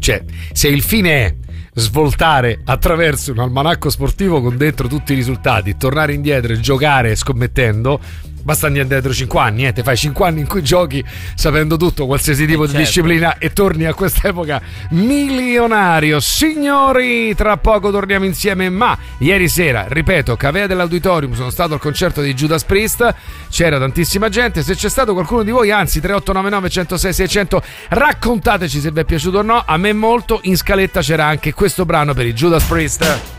cioè, se il fine è svoltare attraverso un almanacco sportivo con dentro tutti i risultati, tornare indietro e giocare scommettendo, basta andare indietro 5 anni, te fai 5 anni in cui giochi sapendo tutto, qualsiasi tipo di disciplina, e torni a quest'epoca milionario. Signori, tra poco torniamo insieme, ma ieri sera, ripeto, Cavea dell'Auditorium, sono stato al concerto di Judas Priest, c'era tantissima gente. Se c'è stato qualcuno di voi, anzi 3899 106 600, raccontateci se vi è piaciuto o no. A me molto. In scaletta c'era anche questo brano per i Judas Priest.